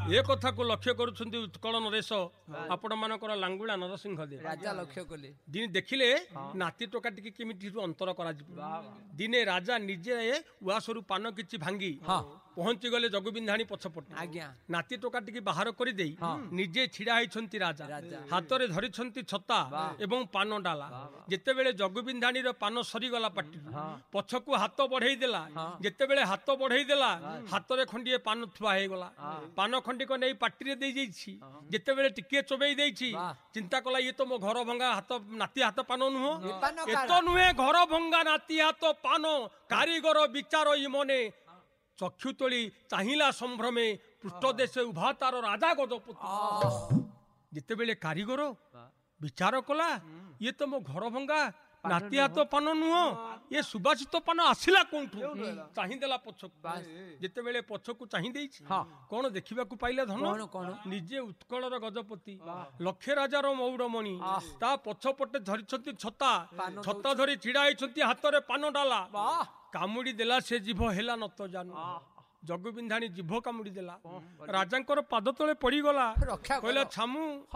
ए कथा को लक्ष्य करुछंती उत्कल नरेश आपण मानकर लांगुला नरसिंह देव राजा लक्ष्य कले दिन देखिले नाती टोका टिके केमिति अंतर करा दिने राजा निजे उआसरु पान किछि भांगी पहुंची गले जगुबिंधाणी पछपट आज्ञा नाती टोका टिके बाहर करि देई निजे छिड़ा हैछंती राजा हाथ रे धरिछंती छता एवं पान डाला जेते बेले जगुबिंधाणी रो पान सरी गला पाटी पछकु हाथ बढ़ाई देला जेते बेले हाथ बढ़ाई देला हाथ रे खंडिए पान थुआ हे गला पान खंडी को नै पाटी रे देई जाईछि जेते बेले टिके चोबेई देइछि चिंता कला ये तो मो घर भंगा हाथ नाती हाथ पान नुहो एतो नुहे घर भंगा नाती हाथ पान कारीगर विचार इ मने चक्षु तोली चाहिला संभ्रमे पृष्ठ देशे उभा तार राजा गजपति जिते बेले कारीगर विचार कला ये तो मो घर भंगा नाती हाथ पान नुह ये सुबासित पान आसिला कोठू चाहि देला पछक जिते बेले पछकु चाहि देइछि कोन देखिबा को पाइला धन निजे उत्कलर गजपति लक्ष्य राजार मौड़मणि ता पछपटे धरिछंती छता छता धरि छिड़ा हैछंती हाथ रे पान डाला कामुड़ी देला से जीभ हेला नत जानु जगुबिंधाणी जीभ कामुड़ी देला राजांकर पाद तले पड़ी गला कहला छामु